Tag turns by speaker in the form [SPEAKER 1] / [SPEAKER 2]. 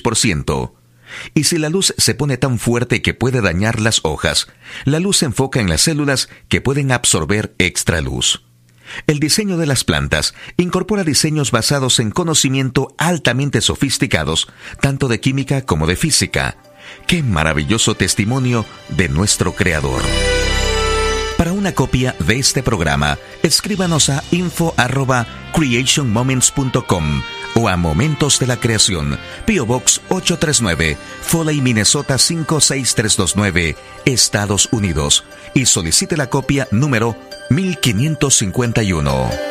[SPEAKER 1] 10%. Y si la luz se pone tan fuerte que puede dañar las hojas, la luz se enfoca en las células que pueden absorber extra luz. El diseño de las plantas incorpora diseños basados en conocimiento altamente sofisticados, tanto de química como de física. ¡Qué maravilloso testimonio de nuestro Creador! Para una copia de este programa, escríbanos a info@creationmoments.com o a Momentos de la Creación, P.O. Box 839, Foley, Minnesota 56329, Estados Unidos, y solicite la copia número 1551.